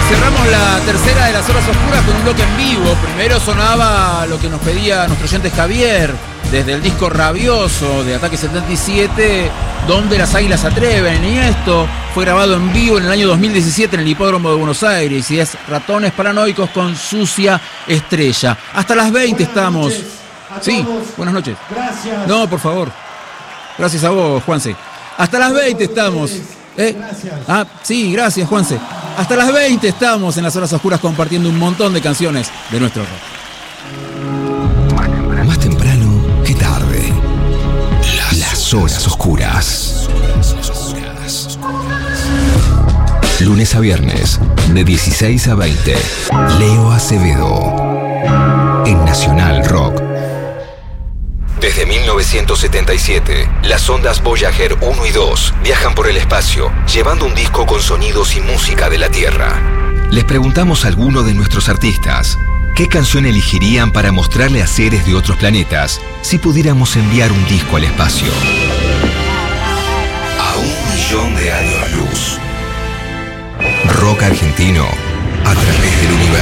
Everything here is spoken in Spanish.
Cerramos la tercera de las horas oscuras con un bloque en vivo. Primero sonaba lo que nos pedía nuestro oyente Javier, desde el disco Rabioso de Ataque 77, Donde las águilas se atreven. Y esto fue grabado en vivo en el año 2017 en el Hipódromo de Buenos Aires. Y es Ratones Paranoicos con Sucia Estrella. Hasta las 20 estamos. Sí, buenas noches. Gracias. No, por favor. Gracias a vos, Juanse. Hasta las 20 estamos. Gracias. Ah, sí, gracias, Juanse. Hasta las 20 estamos en las horas oscuras compartiendo un montón de canciones de nuestro rock. Más temprano que tarde. Las horas oscuras. Lunes a viernes, de 16 a 20. Leo Acevedo. En Nacional Rock. Desde 1977, las ondas Voyager 1 y 2 viajan por el espacio, llevando un disco con sonidos y música de la Tierra. Les preguntamos a alguno de nuestros artistas, ¿qué canción elegirían para mostrarle a seres de otros planetas si pudiéramos enviar un disco al espacio? A 1.000.000 de años luz. Rock argentino a través del universo.